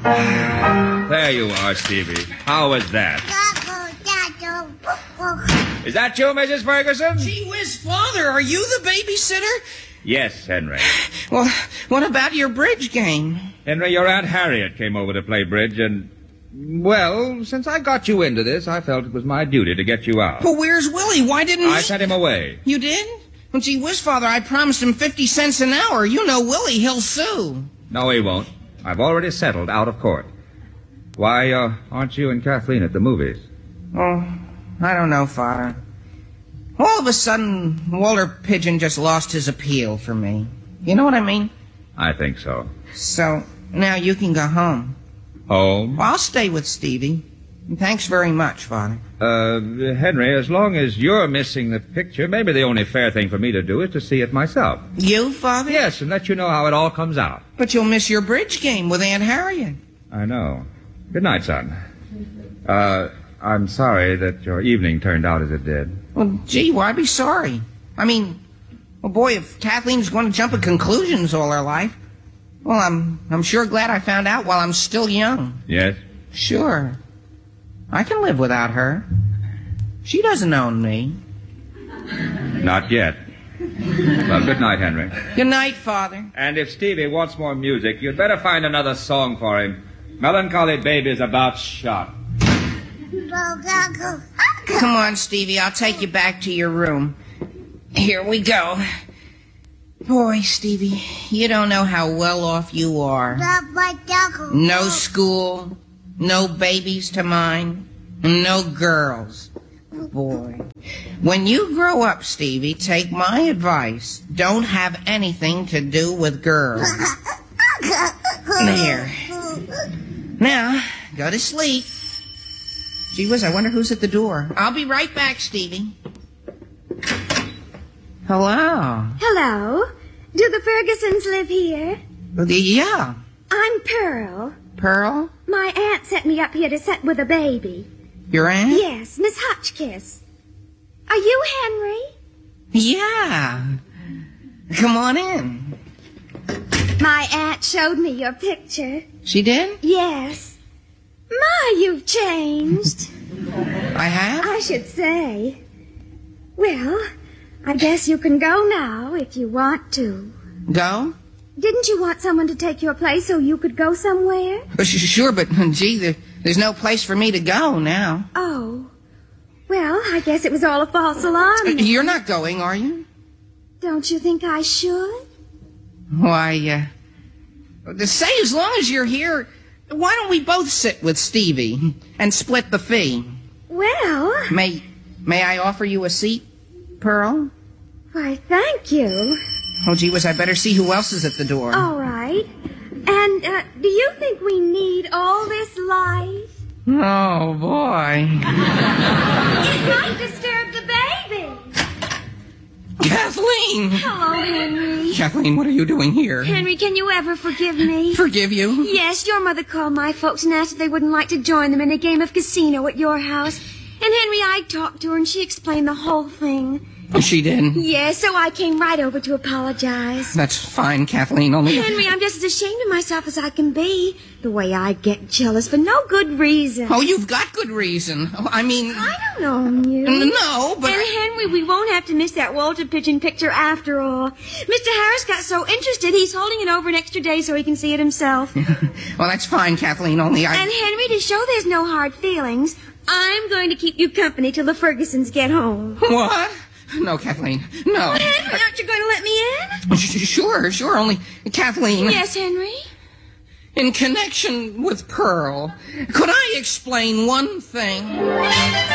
There you are, Stevie. How was that? Is that you, Mrs. Ferguson? Gee whiz, Father, are you the babysitter? Yes, Henry. Well, what about your bridge game? Henry, your Aunt Harriet came over to play bridge and... Well, since I got you into this, I felt it was my duty to get you out. Well, where's Willie? Why didn't I sent him away. You did? Well, gee whiz, Father, I promised him 50 cents an hour. You know Willie, he'll sue. No, he won't. I've already settled out of court. Why, aren't you and Kathleen at the movies? Oh, I don't know, Father. All of a sudden, Walter Pigeon just lost his appeal for me. You know what I mean? I think so. So, now you can go home. Home? Well, I'll stay with Stevie. And thanks very much, Father. Henry, as long as you're missing the picture, maybe the only fair thing for me to do is to see it myself. You, Father? Yes, and let you know how it all comes out. But you'll miss your bridge game with Aunt Harriet. I know. Good night, son. I'm sorry that your evening turned out as it did. Well, gee, why be sorry? I mean, well, boy, if Kathleen's going to jump at conclusions all her life, well, I'm sure glad I found out while I'm still young. Yes? Sure. I can live without her. She doesn't own me. Not yet. Well, good night, Henry. Good night, Father. And if Stevie wants more music, you'd better find another song for him. Melancholy Baby's about shot. Come on, Stevie, I'll take you back to your room. Here we go. Boy, Stevie, you don't know how well off you are. No school, no babies to mind, no girls. Boy, when you grow up, Stevie, take my advice. Don't have anything to do with girls. There. Now, go to sleep. Gee whiz, I wonder who's at the door. I'll be right back, Stevie. Hello. Hello. Do the Fergusons live here? Yeah. I'm Pearl. Pearl? My aunt sent me up here to sit with a baby. Your aunt? Yes, Miss Hotchkiss. Are you Henry? Yeah. Come on in. My aunt showed me your picture. She did? Yes. My, you've changed. I have? I should say. Well, I guess you can go now if you want to. Go? Didn't you want someone to take your place so you could go somewhere? Sure, but gee, there's no place for me to go now. Oh. Well, I guess it was all a false alarm. You're not going, are you? Don't you think I should? Why, say as long as you're here, why don't we both sit with Stevie and split the fee? Well... May I offer you a seat, Pearl? Why, thank you. Oh, gee whiz, I better see who else is at the door. All right. And, do you think we need all this light? Oh, boy. It might disturb the baby. Kathleen! Hello, Henry. Kathleen, what are you doing here? Henry, can you ever forgive me? Forgive you? Yes, your mother called my folks and asked if they wouldn't like to join them in a game of casino at your house. And Henry, I talked to her and she explained the whole thing. She did? Yes, so I came right over to apologize. That's fine, Kathleen, only... Henry, I'm just as ashamed of myself as I can be. The way I get jealous for no good reason. Oh, you've got good reason. I mean... I don't know you. No, but... And Henry, we won't have to miss that Walter Pigeon picture after all. Mr. Harris got so interested, he's holding it over an extra day so he can see it himself. Well, that's fine, Kathleen, only I... And Henry, to show there's no hard feelings, I'm going to keep you company till the Fergusons get home. What? No, Kathleen, no. Well, Henry, aren't you going to let me in? Sure, only... Kathleen... Yes, Henry? In connection with Pearl, could I explain one thing?